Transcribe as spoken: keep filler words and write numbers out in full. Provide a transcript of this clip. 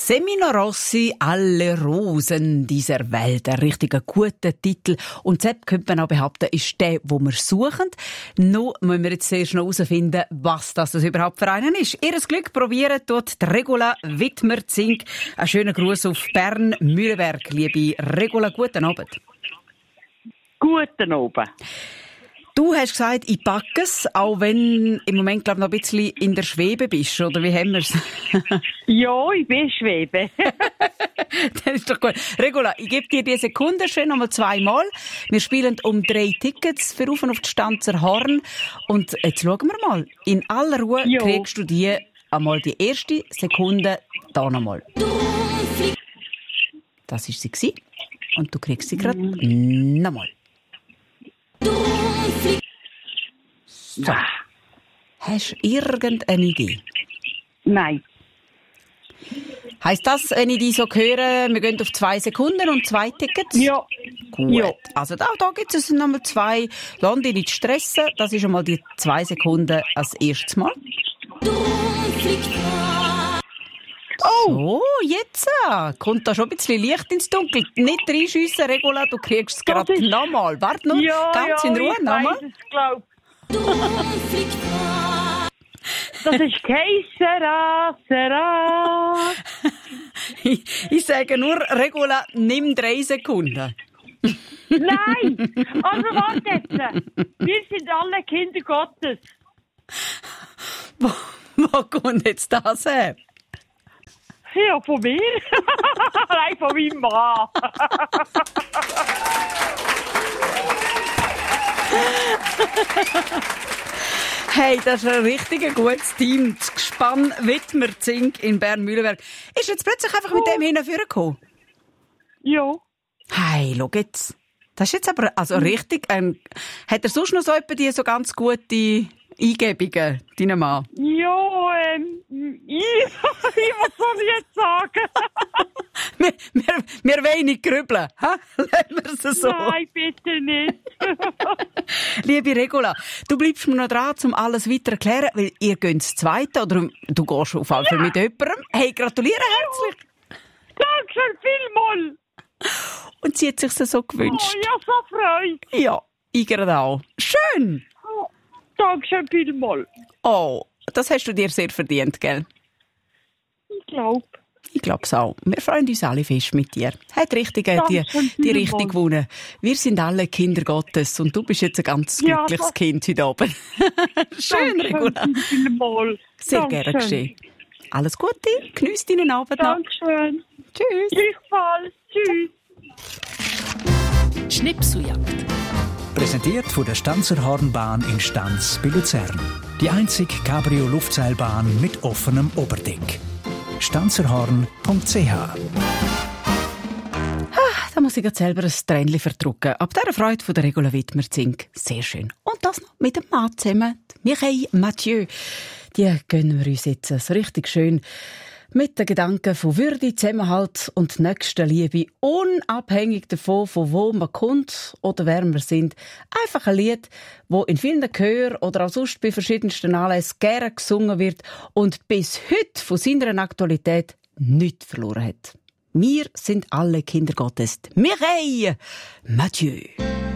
Semino Rossi, alle Rosen dieser Welt. Ein richtiger guter Titel. Und Sepp, könnte man auch behaupten, ist der, den wir suchen. Nun müssen wir jetzt zuerst noch herausfinden, was das, das überhaupt für einen ist. Ihres Glück probieren tut die Regula Wittmer-Zink. Einen schönen Gruß auf Bern-Mühlenberg, liebe Regula. Guten Abend. Guten Abend. Du hast gesagt, ich packe es, auch wenn im Moment, glaube ich, noch ein bisschen in der Schwebe bist, oder wie haben wir es? Ja, ich bin Schwebe. Das ist doch gut. Regula, ich gebe dir die Sekunde schön nochmal zweimal. Wir spielen um drei Tickets für Rauf auf die Stanzer Horn. Und jetzt schauen wir mal. In aller Ruhe jo. kriegst du die einmal die erste Sekunde da nochmal. Das war sie. Und du kriegst sie gerade mm. nochmal. So. Hast du irgendeine Idee? Nein. Heisst das, wenn ich dich so höre, wir gehen auf zwei Sekunden und zwei Tickets? Ja. Gut. Ja. Also da, da gibt es nochmal zwei. Lass dich nicht stressen. Das ist einmal die zwei Sekunden als erstes Mal. Oh! So, jetzt äh, kommt da schon ein bisschen Licht ins Dunkel. Nicht reinschiessen, Regula, du kriegst es gerade ist... nochmal. Warte nur, ja, ganz ja, in Ruhe, nochmal. Das ist Keissera, Sera. ich, ich sage nur, Regula, nimm drei Sekunden. Nein! Also warte jetzt. Wir sind alle Kinder Gottes. Wo, wo kommt jetzt das her? Ja, von mir. Nein, von meinem Mann. Hey, das ist ein richtig gutes Team. Das Gespann Wittmer-Zink in Bern-Mühlenberg. Ist jetzt plötzlich einfach mit dem hinführen gekommen? Ja. Hey, schau jetzt. Das ist jetzt aber also richtig. Ähm, hat er sonst noch so etwa die so ganz gute Eingebungen, deinen Mann? Ja, ähm, ich, was soll ich jetzt sagen? wir, wir, wir wollen nicht grübeln. Ha? Lassen wir es so. Nein, bitte nicht. Liebe Regula, du bleibst mir noch dran, um alles weiter zu erklären, weil ihr geht ins Zweite, oder du gehst auf jeden Fall mit jemandem. Hey, gratuliere herzlich. Dankeschön vielmals. Und sie hat sich so gewünscht. Oh, ja, so freut. Ja, ich gerade auch. Schön. Oh, Dankeschön vielmals. Oh, das hast du dir sehr verdient, gell? Ich glaube. Ich glaube es auch. Wir freuen uns alle fest mit dir. Hat richtig äh, die, die Richtung gewonnen. Wir sind alle Kinder Gottes und du bist jetzt ein ganz glückliches ja, Kind heute Abend. Schön, Regula. Sehr gerne geschehen. Alles Gute, geniess deinen Abend noch. Dankeschön. Tschüss. Gleichfalls. Tschüss. Schnipseljagd. Präsentiert von der Stanzer Hornbahn in Stanz bei Luzern. Die einzige Cabrio-Luftseilbahn mit offenem Oberdeck. stanzerhorn punkt c h. Ah, da muss ich jetzt selber ein Tränchen verdrücken. Ab dieser Freude von der Regula Wittmer-Zink. Sehr schön. Und das noch mit dem Mann zusammen. Mireille Mathieu. Die gönnen wir uns jetzt so richtig schön. Mit den Gedanken von Würde, Zusammenhalt und Nächstenliebe, unabhängig davon, von wo man kommt oder wer wir sind. Einfach ein Lied, das in vielen Chören oder auch sonst bei verschiedensten Anlässen gerne gesungen wird und bis heute von seiner Aktualität nichts verloren hat. Wir sind alle Kinder Gottes. Mireille Mathieu.